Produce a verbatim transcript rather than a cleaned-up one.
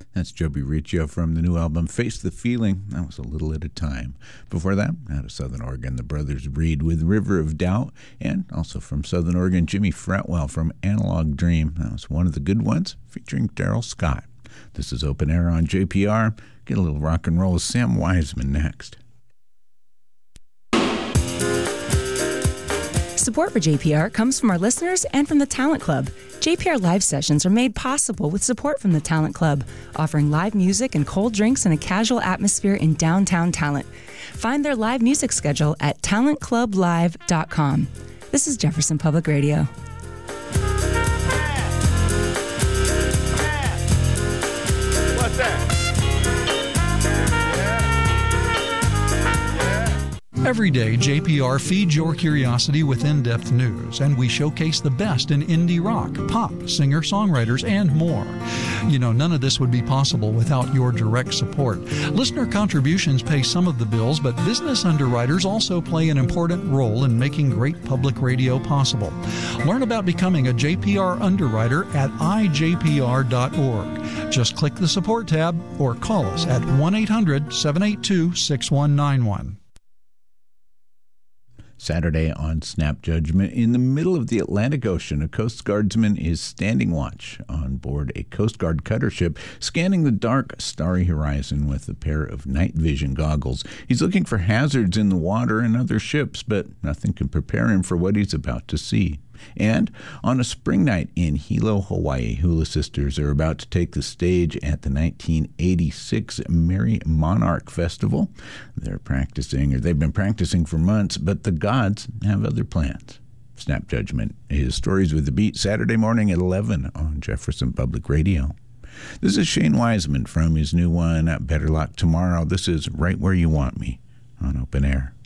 That's Joby Riccio from the new album Face the Feeling. That was A Little at a Time. Before that, out of Southern Oregon, the Brothers Reed with River of Doubt. And also from Southern Oregon, Jimmy Fretwell from Analog Dream. That was one of the good ones, featuring Daryl Scott. This is Open Air on J P R. Get a little rock and roll with Sam Wiseman next. Support for J P R comes from our listeners and from the Talent Club. J P R live sessions are made possible with support from the Talent Club, offering live music and cold drinks in a casual atmosphere in downtown Talent. Find their live music schedule at talent club live dot com. This is Jefferson Public Radio. What's that? Every day, J P R feeds your curiosity with in-depth news, and we showcase the best in indie rock, pop, singer-songwriters, and more. You know, none of this would be possible without your direct support. Listener contributions pay some of the bills, but business underwriters also play an important role in making great public radio possible. Learn about becoming a J P R underwriter at i j p r dot org. Just click the support tab or call us at one eight hundred seven eight two six one nine one. Saturday on Snap Judgment, in the middle of the Atlantic Ocean, a Coast Guardsman is standing watch on board a Coast Guard cutter ship, scanning the dark, starry horizon with a pair of night vision goggles. He's looking for hazards in the water and other ships, but nothing can prepare him for what he's about to see. And on a spring night in Hilo, Hawaii, Hula Sisters are about to take the stage at the nineteen eighty-six Merry Monarch Festival. They're practicing, or they've been practicing for months, but the gods have other plans. Snap Judgment is Stories with the Beat, Saturday morning at eleven on Jefferson Public Radio. This is Shane Wiseman from his new one, Better Luck Tomorrow. This is Right Where You Want Me on Open Air.